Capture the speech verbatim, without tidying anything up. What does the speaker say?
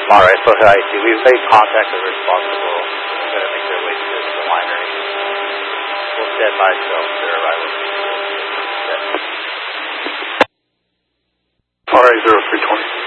All right, so I see. We've made contact with responsible. They're going to make their way to the winery. We'll stand by till their arrival. All right, zero three twenty.